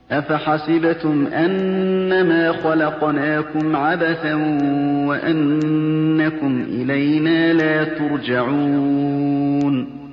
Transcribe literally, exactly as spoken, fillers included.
أَفَحَسِبْتُمْ أَنَّمَا خَلَقْنَاكُمْ عَبَثًا وَأَنَّكُمْ إِلَيْنَا لَا تُرْجَعُونَ